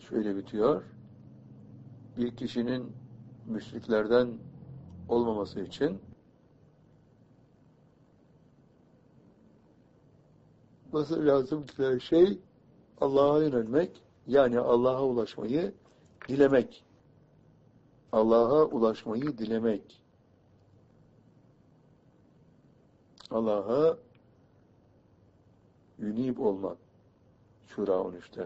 şöyle bitiyor. Bir kişinin müşriklerden olmaması için nasıl lazım ki şey Allah'a yönelmek, yani Allah'a ulaşmayı dilemek. Allah'a ulaşmayı dilemek. Allah'a yünib olmak. Şura 13'te.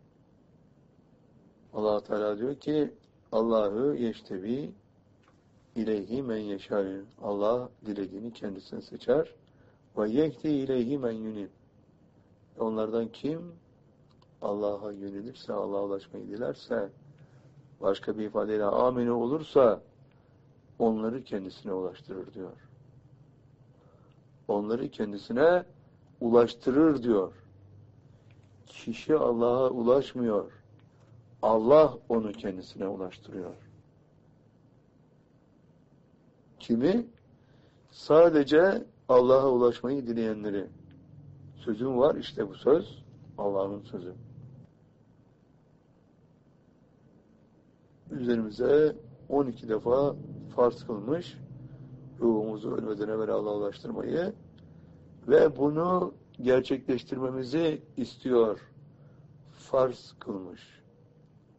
Allah Teala diyor ki Allah'ı yeştevi ileyhi men yeşâ'ü. Allah dilediğini kendisine seçer. Ve yehdi ileyhi men yunib. Onlardan kim Allah'a yönelirse, Allah'a ulaşmayı dilerse, başka bir ifadeyle amine olursa onları kendisine ulaştırır diyor. Onları kendisine ulaştırır diyor. Kişi Allah'a ulaşmıyor. Allah onu kendisine ulaştırıyor. Kimi? Sadece Allah'a ulaşmayı dileyenleri. Sözüm var, işte bu söz Allah'ın sözü. Üzerimize 12 defa farz kılmış, ruhumuzu ölmeden evvel Allah'a ulaştırmayı ve bunu gerçekleştirmemizi istiyor. Farz kılmış.